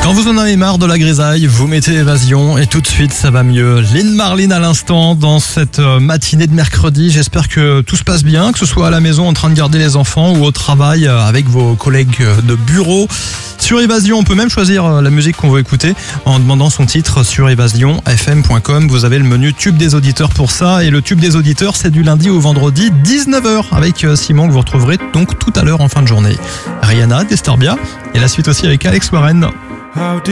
Quand vous en avez marre de la grisaille, vous mettez Évasion et tout de suite ça va mieux. Lynn Marlin à l'instant dans cette matinée de mercredi. J'espère que tout se passe bien, que ce soit à la maison en train de garder les enfants ou au travail avec vos collègues de bureau. Sur Évasion, on peut même choisir la musique qu'on veut écouter en demandant son titre sur evasionfm.com. Vous avez le menu Tube des auditeurs pour ça. Et le Tube des auditeurs, c'est du lundi au vendredi, 19h, avec Simon que vous retrouverez donc tout à l'heure en fin de journée. Rihanna, Disturbia, et la suite aussi avec Alex Warren.